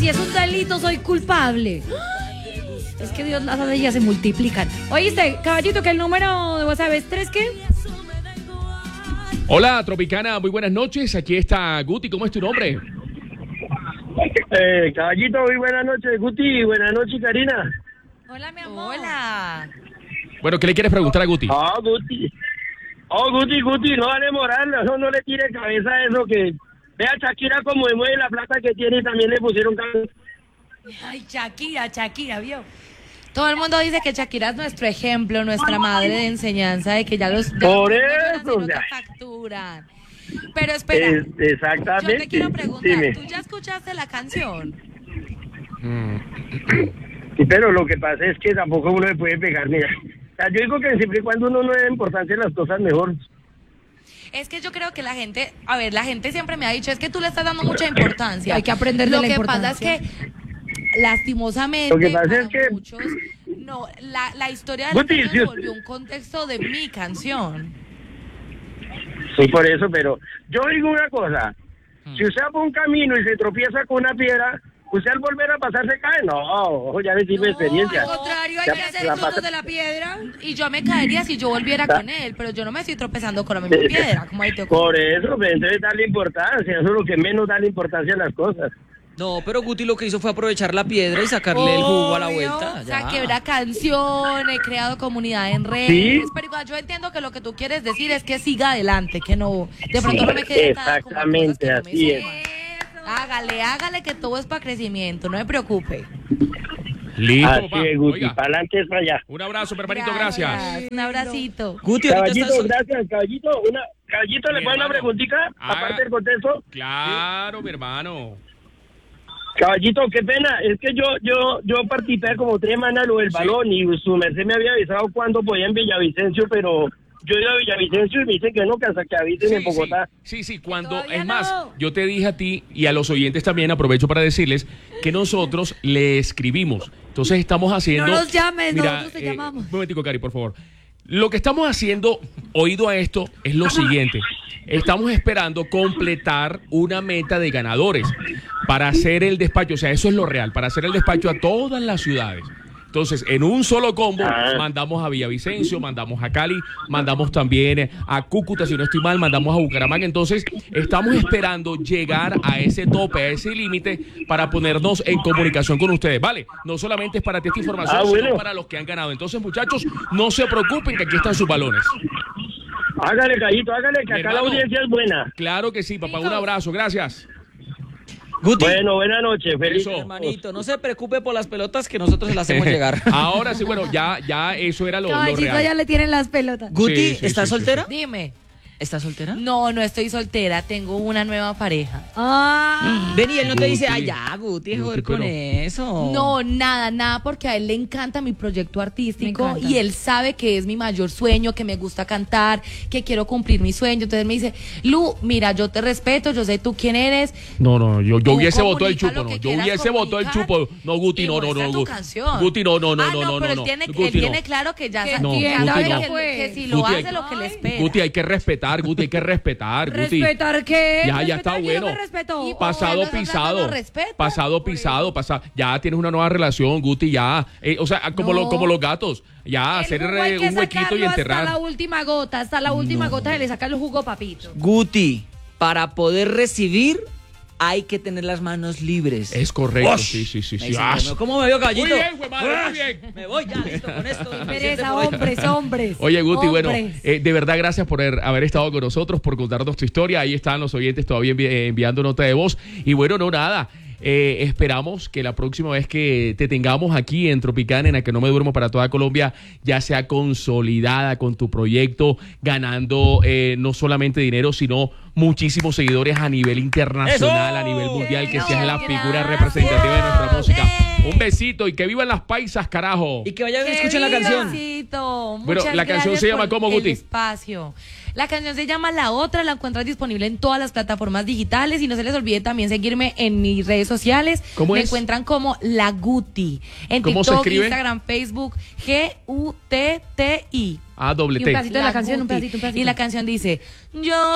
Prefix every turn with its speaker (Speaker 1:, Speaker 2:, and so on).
Speaker 1: Si es un delito, soy culpable. Es que Dios, las leyes se multiplican. Oíste, caballito, que el número de WhatsApp es 3, ¿qué?
Speaker 2: Hola, Tropicana, muy buenas noches. Aquí está Guti, ¿cómo es tu nombre?
Speaker 3: Caballito, muy buenas noches, Guti. Buenas noches, Karina.
Speaker 1: Hola, mi amor.
Speaker 4: Hola.
Speaker 2: Bueno, ¿qué le quieres preguntar a Guti?
Speaker 3: Guti. Guti, no vale moral, no le tire cabeza a eso que... Vea Shakira como mueve la plata que tiene y también le pusieron cabeza.
Speaker 1: Ay, Shakira, ¿vio? Todo el mundo dice que Shakira es nuestro ejemplo, nuestra madre de enseñanza, de que ya los...
Speaker 3: Por
Speaker 1: ya
Speaker 3: eso,
Speaker 1: no
Speaker 3: ya.
Speaker 1: facturan. Pero espera,
Speaker 3: Exactamente.
Speaker 1: yo te quiero preguntar,
Speaker 3: Dime.
Speaker 1: ¿tú ya escuchaste la canción?
Speaker 3: Sí, pero lo que pasa es que tampoco uno le puede pegar, mira. O sea, yo digo que siempre y cuando uno no le da importancia a las cosas, mejor.
Speaker 4: Es que yo creo que la gente siempre me ha dicho, es que tú le estás dando mucha importancia.
Speaker 1: Hay que aprender de
Speaker 4: Lo
Speaker 1: la
Speaker 4: que
Speaker 1: importancia.
Speaker 4: pasa es que, lastimosamente,
Speaker 3: Lo que pasa
Speaker 4: para
Speaker 3: es que...
Speaker 4: muchos, no, la historia de la
Speaker 3: Guti,
Speaker 4: canción
Speaker 3: si
Speaker 4: se
Speaker 3: usted-
Speaker 4: volvió un contexto de mi canción.
Speaker 3: Sí, por eso, pero yo digo una cosa. Si usted va por un camino y se tropieza con una piedra, usted al volver a pasar se cae. No, ojo, ya le sirve experiencia.
Speaker 1: Al contrario, hay
Speaker 3: Ya,
Speaker 1: que hacer
Speaker 3: la
Speaker 1: frutos
Speaker 3: pasa-
Speaker 1: de la piedra.
Speaker 4: Y yo me caería si yo volviera con él, pero yo no me estoy tropezando con la misma piedra, como ahí te ocurre.
Speaker 3: Por eso, pues, entonces darle importancia. Eso es lo que menos da importancia a las cosas.
Speaker 5: No, pero Guti lo que hizo fue aprovechar la piedra y sacarle el jugo a la
Speaker 1: Obvio.
Speaker 5: vuelta.
Speaker 4: O sea,
Speaker 5: ya.
Speaker 4: quebra canción, he creado comunidad en redes,
Speaker 3: Sí.
Speaker 4: pero igual yo entiendo que lo que tú quieres decir es que siga adelante, que no, de pronto no me quede atada como a cosas
Speaker 3: Exactamente,
Speaker 4: que no me
Speaker 3: así es.
Speaker 4: suman. Hágale, que todo es para crecimiento, no me preocupe.
Speaker 2: Listo,
Speaker 3: Así
Speaker 2: papá.
Speaker 3: es, Guti.
Speaker 2: Oiga,
Speaker 3: Para adelante es para allá.
Speaker 2: un abrazo, hermanito, gracias.
Speaker 4: Un abracito.
Speaker 5: Guti, ahorita
Speaker 3: Caballito,
Speaker 5: estás...
Speaker 3: gracias, caballito. Caballito, ¿le
Speaker 2: Mi
Speaker 3: puedo una
Speaker 2: hermano.
Speaker 3: preguntita?
Speaker 2: Ah.
Speaker 3: Aparte del contexto.
Speaker 2: Claro, mi hermano.
Speaker 3: Caballito, qué pena, es que yo participé como 3 semanas lo del balón y su merced me había avisado cuándo podía en Villavicencio, pero yo he ido a Villavicencio y me dicen que no, que hasta que avisen en Bogotá.
Speaker 2: Sí, cuando,
Speaker 1: Todavía
Speaker 2: es más,
Speaker 1: no.
Speaker 2: yo te dije a ti y a los oyentes también, aprovecho para decirles que nosotros le escribimos. Entonces estamos haciendo...
Speaker 1: No nos llames, nosotros te llamamos.
Speaker 2: Un momentico, Cari, por favor. Lo que estamos haciendo, oído a esto, es lo siguiente. Estamos esperando completar una meta de ganadores para hacer el despacho. O sea, eso es lo real, para hacer el despacho a todas las ciudades. Entonces, en un solo combo, mandamos a Villavicencio, mandamos a Cali, mandamos también a Cúcuta, si no estoy mal, mandamos a Bucaramanga. Entonces, estamos esperando llegar a ese tope, a ese límite, para ponernos en comunicación con ustedes, ¿vale? No solamente es para ti esta información,
Speaker 3: Bueno.
Speaker 2: sino para los que han ganado. Entonces, muchachos, no se preocupen, que aquí están sus balones.
Speaker 3: Hágale, Callito, hágale, que
Speaker 2: Mi
Speaker 3: acá
Speaker 2: hermano.
Speaker 3: la audiencia es buena.
Speaker 2: Claro que sí, papá. Un abrazo, gracias.
Speaker 5: Guti,
Speaker 3: Bueno, buenas noches, feliz.
Speaker 2: Eso.
Speaker 5: hermanito, no se preocupe por las pelotas que nosotros se las hacemos llegar.
Speaker 2: Ahora sí, bueno, ya eso era lo
Speaker 1: Caballito,
Speaker 2: real.
Speaker 1: ya le tienen las pelotas.
Speaker 5: Guti,
Speaker 2: Sí, sí,
Speaker 5: ¿estás
Speaker 2: sí, sí,
Speaker 5: soltera?
Speaker 4: Dime.
Speaker 5: ¿Estás soltera?
Speaker 4: No estoy soltera, tengo una nueva pareja.
Speaker 1: Ah,
Speaker 5: Ven y él no te dice,
Speaker 2: Guti.
Speaker 5: ay, ya, Guti,
Speaker 2: Guti,
Speaker 5: joder con
Speaker 2: pero-
Speaker 5: eso.
Speaker 4: No, nada, porque a él le encanta mi proyecto artístico
Speaker 1: Me encanta.
Speaker 4: y él sabe que es mi mayor sueño, que me gusta cantar, que quiero cumplir mi sueño. Entonces me dice, Lu, mira, yo te respeto, yo sé tú quién eres.
Speaker 2: No, yo
Speaker 4: Tú
Speaker 2: hubiese votado el
Speaker 4: comunica
Speaker 2: chupo,
Speaker 4: lo
Speaker 2: no.
Speaker 4: que
Speaker 2: Yo
Speaker 4: quieras
Speaker 2: hubiese votado el
Speaker 4: comunicar
Speaker 2: chupo. No, Guti,
Speaker 4: y
Speaker 2: no.
Speaker 4: muestra tu
Speaker 2: Guti.
Speaker 4: canción.
Speaker 2: Guti, no.
Speaker 4: Pero él tiene,
Speaker 2: Guti,
Speaker 4: él tiene
Speaker 2: no.
Speaker 4: claro que ya
Speaker 1: Que
Speaker 4: sabe,
Speaker 2: no,
Speaker 4: que
Speaker 1: entienda,
Speaker 2: Guti,
Speaker 4: sabe
Speaker 2: no.
Speaker 4: que,
Speaker 1: pues.
Speaker 4: que si lo
Speaker 2: Guti,
Speaker 4: hace lo que le espera.
Speaker 2: Guti, hay que respetar, Guti, hay que respetar, Guti.
Speaker 1: ¿respetar qué?
Speaker 2: Ya
Speaker 1: ¿Respetar
Speaker 2: está
Speaker 1: quién
Speaker 2: bueno.
Speaker 1: no me respetó?
Speaker 4: Y
Speaker 2: Pasado
Speaker 4: Cuando esa plata
Speaker 2: pisado.
Speaker 4: lo respeta,
Speaker 2: Pasado pisado, ya tienes una nueva relación, Guti, ya. O sea, como,
Speaker 4: No.
Speaker 2: como los gatos. Ya,
Speaker 1: El
Speaker 2: hacer
Speaker 1: jugo hay que
Speaker 2: un huequito y
Speaker 1: sacarlo
Speaker 2: enterrar.
Speaker 1: hasta la última gota se le saca el jugo, papito.
Speaker 5: Guti, para poder recibir hay que tener las manos libres.
Speaker 2: Es correcto,
Speaker 5: ¡Osh!
Speaker 2: sí.
Speaker 5: Me dice, ¿cómo me vio, caballito?
Speaker 2: Muy bien, güey, madre, muy bien.
Speaker 5: Me voy ya, listo, con esto. suficiente
Speaker 1: Pereza,
Speaker 5: por hoy.
Speaker 1: hombres.
Speaker 2: Oye, Guti, bueno,
Speaker 1: Hombres.
Speaker 2: de verdad gracias por haber estado con nosotros, por contarnos tu historia. Ahí están los oyentes todavía enviando nota de voz. Y bueno, no nada. Esperamos que la próxima vez que te tengamos aquí en Tropicana, en la que no me duermo para toda Colombia, ya sea consolidada con tu proyecto, ganando no solamente dinero, sino muchísimos seguidores a nivel internacional,
Speaker 5: ¡Eso!
Speaker 2: a nivel mundial, que
Speaker 1: Eso,
Speaker 2: seas la figura
Speaker 1: gracias.
Speaker 2: representativa de nuestra música. Un besito y que vivan las paisas, carajo.
Speaker 5: Y que vayan y
Speaker 4: ¡Qué
Speaker 5: escuchen la canción.
Speaker 4: vivacito!
Speaker 2: Bueno,
Speaker 4: Muchas
Speaker 2: la canción
Speaker 4: gracias
Speaker 2: se llama
Speaker 4: por
Speaker 2: ¿cómo,
Speaker 4: el
Speaker 2: Guti?
Speaker 4: espacio. La canción se llama La Otra, la encuentras disponible en todas las plataformas digitales y no se les olvide también seguirme en mis redes sociales.
Speaker 2: ¿Cómo
Speaker 4: Me
Speaker 2: es?
Speaker 4: encuentran como La Guti. En
Speaker 2: ¿Cómo se
Speaker 4: TikTok,
Speaker 2: escribe?
Speaker 4: Instagram, Facebook, Gutti.
Speaker 2: Ah, doble
Speaker 1: Y un
Speaker 2: T.
Speaker 1: pedacito de la canción, un
Speaker 4: Guti.
Speaker 1: pedacito.
Speaker 4: Y la canción dice, yo